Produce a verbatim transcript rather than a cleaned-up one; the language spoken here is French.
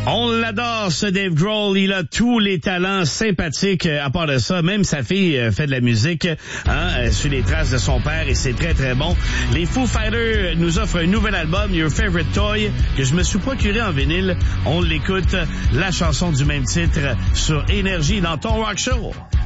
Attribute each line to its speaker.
Speaker 1: On l'adore, ce Dave Grohl. Il a tous les talents sympathiques. À part de ça, même sa fille fait de la musique hein, sur les traces de son père et c'est très, très bon. Les Foo Fighters nous offrent un nouvel album, Your Favorite Toy, que je me suis procuré en vinyle. On l'écoute, la chanson du même titre sur Énergie dans ton rock show.